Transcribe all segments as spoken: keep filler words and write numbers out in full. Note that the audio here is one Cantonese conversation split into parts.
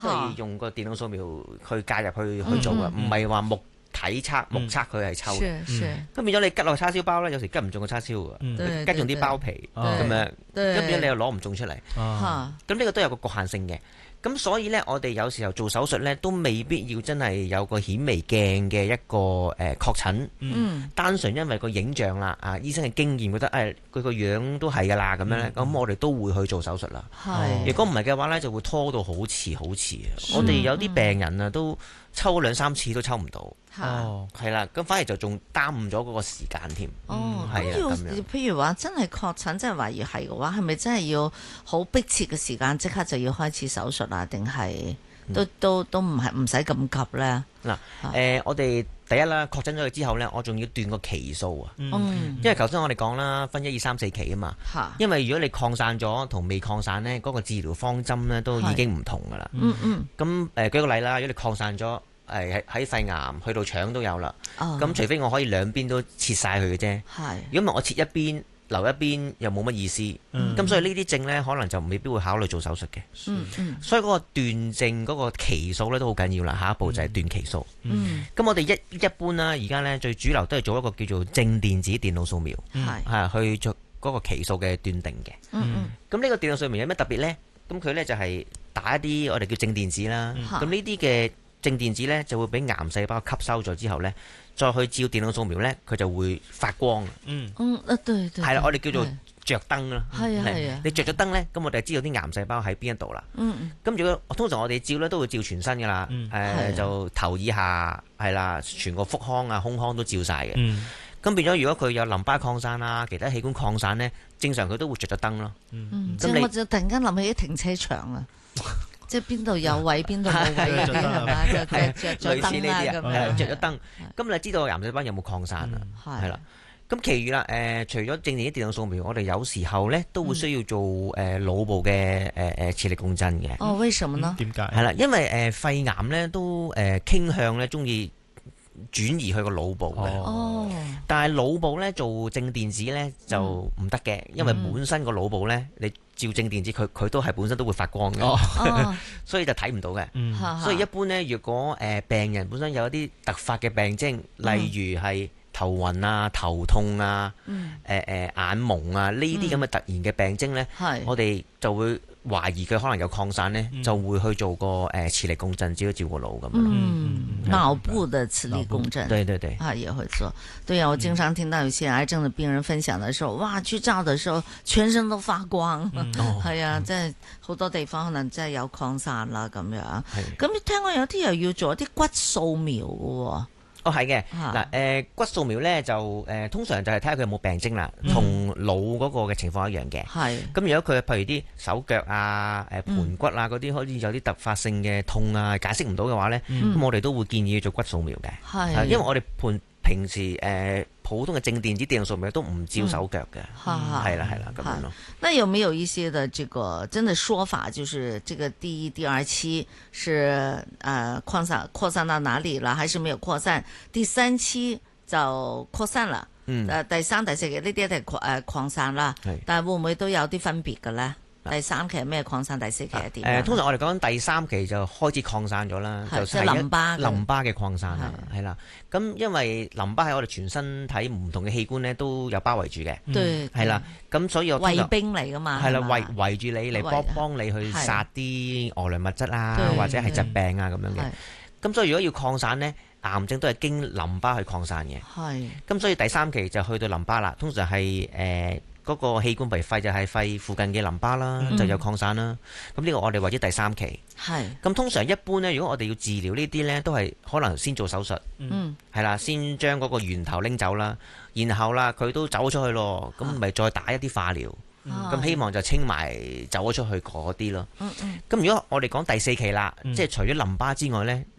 都係用個電腦掃描去介入去去做嘅，唔係話目體測目測佢係抽嘅。咁變咗你吉落叉燒包咧，有時吉唔中個叉燒嘅，吉中啲包皮咁樣，咁變咗你又攞唔中出嚟。咁呢個都有個局限性嘅。咁所以咧，我哋有時候做手術咧，都未必要真係有個顯微鏡嘅一個誒確診。嗯，單純因為個影像啦，啊醫生嘅經驗覺得誒佢個樣都係㗎啦，咁樣咧，咁我哋都會去做手術啦。係，如果唔係嘅話咧，就會拖到好遲好遲。我哋有啲病人啊，都抽兩三次都抽唔到。哦，係啦，咁反而就仲耽誤咗嗰個時間添。哦，係啊，咁樣。 譬如話真係確診，真係懷疑係嘅話，係咪真係要好迫切嘅時間，即刻就要開始手術啊？定係都都都唔係唔使咁急咧？ 嗱，誒，我哋第一啦，確診咗佢之後咧，我仲要斷個期數啊。嗯，因為頭先我哋講啦，分一二三四期啊嘛。嚇，因為如果你擴散咗同未擴散咧，嗰個治療方針咧都已經唔同噶啦。嗯嗯。咁誒，舉個例啦，如果你擴散咗。誒喺肺癌去到腸都有啦，咁、oh. 除非我可以兩邊都切晒佢嘅啫。係，如果唔係我切一邊留一邊又冇乜意思。咁、嗯、所以呢啲症呢，可能就未必會考慮做手術嘅。嗯嗯、所以嗰個斷症嗰個期數咧都好緊要啦。下一步就係斷期數。咁、嗯嗯、我哋一一般啦，而家呢，最主流都係做一個叫做正電子電腦掃描，係、嗯、去做嗰個期數嘅斷定嘅。咁呢、嗯嗯、個電腦掃描有咩特別呢？咁佢呢就係打一啲我哋叫正電子啦。咁呢啲嘅正電子咧就會俾癌細胞吸收咗之後咧，再去照電腦掃描咧，佢就會發光。嗯，嗯啊，對對，係啦，我哋叫做着燈啦。係啊係啊，你着咗燈咧，咁我哋就知道啲癌細胞喺邊一度啦。嗯嗯，咁如果通常我哋照咧都會照全身噶啦。嗯，誒就頭以下係啦，全個腹腔啊、胸腔都照晒嘅。嗯，咁變咗如果佢有淋巴擴散啊、其他器官擴散咧，正常佢都會着咗燈咯。嗯，即係我就突然間諗起啲停車場啊。即係邊度有位，邊度冇位嗰啲係嘛？就着咗燈啦，咁樣着咗燈。咁你知道癌細胞有冇擴散啊？係啦。咁其餘啦，誒，除咗正電子電腦掃描，我哋有時候咧都會需要做誒腦部嘅誒誒磁力共振嘅。 哦，為什麼呢？ 點解？係啦，因為誒肺癌咧都誒傾向咧中意轉移去個腦部嘅。哦。但係腦部咧做正電子咧就唔得嘅，因為本身個腦部咧你照正電子佢佢都係本身都會發光嘅。哦、所以就睇唔到嘅。嗯、所以一般咧，如果誒、呃、病人本身有一啲突發嘅病徵，例如係頭暈啊、頭痛啊、誒誒、嗯呃呃、眼蒙啊呢啲咁嘅突然嘅病徵咧，嗯、我哋就會懷疑佢可能有擴散咧，嗯、就會去做個誒磁力共振，照一照個腦咁樣。 嗯，腦部的磁力共振， 對對對， 啊也會做。對啊，我經常聽到有些癌症的病人分享的時候，哇，去照的時候全身都發光，係啊，即係好多地方可能真係有擴散啦咁樣。咁聽講有啲又要做一啲骨掃描嘅。 哦，係嘅，嗱，誒骨掃描咧就誒、呃、通常就係睇下佢有冇病徵啦，同腦嗰個嘅情況一樣嘅。係、嗯。咁如果佢譬如啲手腳啊、誒盤骨啊嗰啲，好似有啲突發性嘅痛啊，解釋唔到嘅話咧，咁、嗯、我哋都會建議做骨掃描嘅。係的。因為我哋盤平時誒、呃、普通嘅正電子電腦掃描都唔照手腳嘅。係啦係啦咁樣咯。 那有沒有一些的這個真的說法，就是這個第一、第二期是呃擴散擴散到哪裡了，還是沒有擴散？第三期就擴散啦。嗯。誒，第三、第四期呢啲係擴誒擴散啦。係。但係會唔會都有啲分別嘅咧？第三期係咩擴散？第四期係點？誒、呃， 通常我哋講緊第三期就開始擴散咗啦，是就係淋巴淋巴嘅擴散啦，係啦。咁因為淋巴喺我哋全身體唔同嘅器官咧都有包圍住嘅，係啦。咁所以我衛兵嚟噶嘛， 係啦，圍圍住你嚟幫幫你去殺啲外來物質啊，或者係疾病啊咁樣嘅。咁所以如果要擴散咧，癌症都係經淋巴去擴散嘅。係。咁所以第三期就去到淋巴啦，通常係誒。呃嗰個器官譬如肺就係肺附近嘅淋巴啦，嗯、就有擴散啦。咁呢個我哋為之第三期。係是。咁通常一般咧，如果我哋要治療呢啲咧，都係可能先做手術。嗯。係啦，先將嗰個源頭拎走啦，然後啦佢都走咗出去咯，咁咪再打一啲化療。咁、嗯、希望就清埋走咗出去嗰啲咯。嗯嗯。咁如果我哋講第四期啦，嗯、即係除咗淋巴之外咧。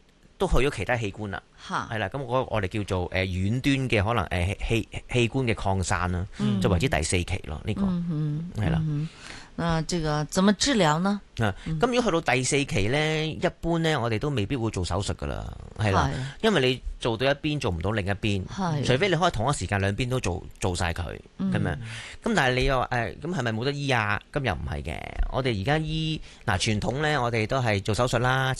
都去咗其他器官啦，係啦，咁我我哋叫做誒遠端嘅可能誒器器官嘅擴散啦，就為之第四期咯，呢個係啦。 啊，這個怎麼治療呢？ 啊，咁如果去到第四期呢，一般呢，我哋都未必會做手術噶啦，係啦，因為你做到一邊做唔到另一邊，除非你可以同一時間兩邊都做做晒佢咁樣。咁但係你又誒，咁係咪冇得醫啊？咁又唔係嘅，我哋而家醫嗱傳統呢，我哋都係做手術啦。